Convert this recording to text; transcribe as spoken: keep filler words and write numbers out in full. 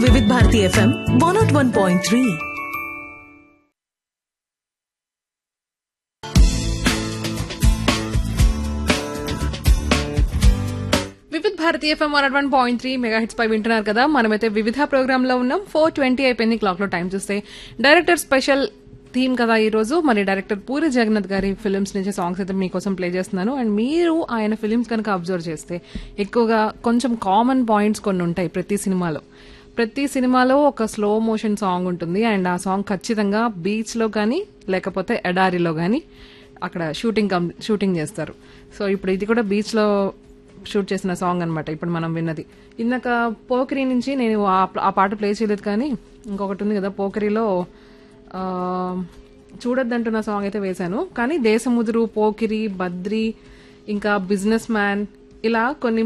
వివిధ Bharati FM one not one point three. వివిధ భారతీయ FM one one point three mega hits పై వింటున్నారు కదా. మనమైతే వివిధ ప్రోగ్రామ్ లో ఉన్నాం. ఫోర్ ట్వంటీ అయిపోయింది క్లాక్ లో. టైం చూస్తే డైరెక్టర్ స్పెషల్ థీమ్ కదా ఈ రోజు. మరి డైరెక్టర్ పూరి జగన్నాథ్ గారి ఫిల్మ్స్ నుంచి సాంగ్స్ అయితే మీకోసం ప్లే చేస్తున్నాను. అండ్ మీరు ఆయన ఫిల్మ్స్ కనుక అబ్జర్వ్ చేస్తే ఎక్కువగా కొంచెం కామన్ పాయింట్స్ కొన్ని ఉంటాయి ప్రతి సినిమాలో. ప్రతి సినిమాలో ఒక స్లో మోషన్ సాంగ్ ఉంటుంది. అండ్ ఆ సాంగ్ ఖచ్చితంగా బీచ్ లో కానీ లేకపోతే ఎడారిలో కానీ అక్కడ షూటింగ్ షూటింగ్ చేస్తారు. సో ఇప్పుడు ఇది కూడా బీచ్ లో షూట్ చేసిన సాంగ్ అనమాట ఇప్పుడు మనం విన్నది. ఇందాక పోకరి నుంచి నేను ఆ పాట ప్లే చేయలేదు, కానీ ఇంకొకటి ఉంది కదా పోకరిలో చూడొద్దంటున్న సాంగ్ అయితే వేశాను. కానీ దేశముదురు, పోకిరి, బద్రి, ఇంకా బిజినెస్ మ్యాన్ ఇలా కొన్ని